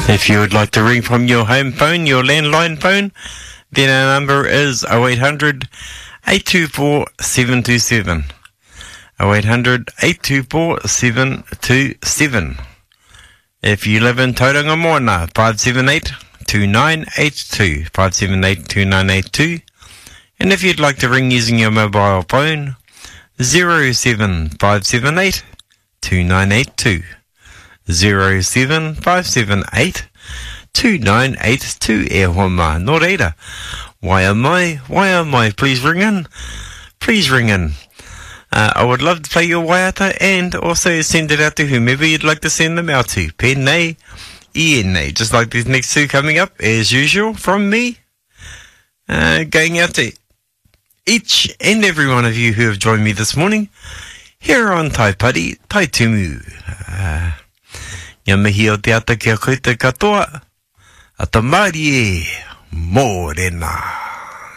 If you would like to ring from your home phone, your landline phone, then our number is 0800 824 727. 0800 824 727. If you live in Tauranga Moana, 578-2982, 578-2982. And if you'd like to ring using your mobile phone, 07578-2982. 07578-2982. E hoa no reira. Why am I? Please ring in. Please ring in. I would love to play your waiata and also send it out to whomever you'd like to send them out to. Pēnei, ienei. Just like these next two coming up, as usual, from me. Going out to each and every one of you who have joined me this morning here on Taipari, Taitumu. Ngā mihi o te ata kia koe te katoa. A tamari e mōrena.